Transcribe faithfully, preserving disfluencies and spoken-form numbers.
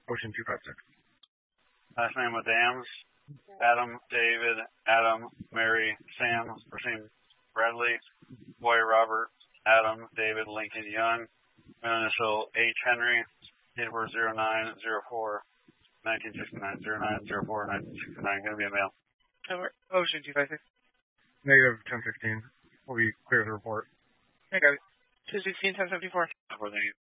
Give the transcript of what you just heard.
Ocean two five six. Last name with Dams. Adam, David, Adam, Mary, Sam, Racine, Bradley, Boy, Robert, Adam, David, Lincoln, Young. Initial H. Henry. Date of birth zero nine zero four nineteen sixty-nine. zero nine zero four nineteen sixty-nine. Going to be a male. Ocean two five six. Negative ten sixteen. Will be clear the report. I got it. two sixteen, ten seventy-four. Thank you.